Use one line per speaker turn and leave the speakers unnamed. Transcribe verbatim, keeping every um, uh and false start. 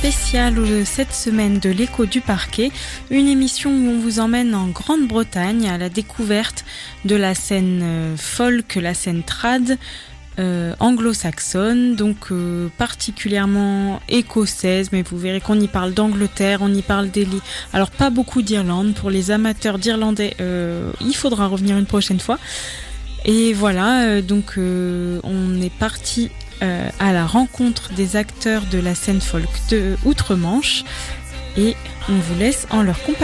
spéciale cette semaine de l'Écho du Parquet, une émission où on vous emmène en Grande-Bretagne à la découverte de la scène folk, la scène trad euh, anglo-saxonne, donc euh, particulièrement écossaise, mais vous verrez qu'on y parle d'Angleterre, on y parle d'Élie. Alors pas beaucoup d'Irlande, pour les amateurs d'Irlandais, euh, il faudra revenir une prochaine fois. Et voilà, euh, donc euh, on est parti euh, à la rencontre des acteurs de la scène folk de Outre-Manche et on vous laisse en leur compagnie.